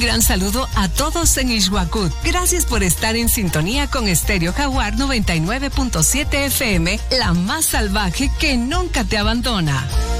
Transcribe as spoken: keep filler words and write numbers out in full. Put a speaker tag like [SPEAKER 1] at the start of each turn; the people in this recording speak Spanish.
[SPEAKER 1] gran saludo a todos en Ixhuacút. Gracias por estar en sintonía con Estéreo Jaguar noventa y nueve punto siete F M, la más salvaje que nunca te abandona.